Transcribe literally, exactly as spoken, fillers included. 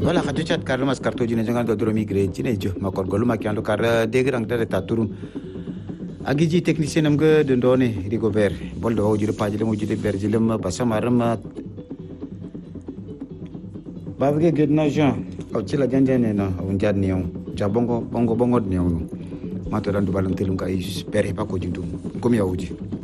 wala khatu chat kar mas karto jine jangan do dromi gre jine jo makor golu makian kar degrang dare taturun agiji technicien nam ge de ndone rigobert boldo wajire pajile mo jide berjilem basamaram babge gedna jean au chila janjane no unjad niong jabongo bongo bongo niong mato dan du balang telung kai pere pa ko jindum komi awuji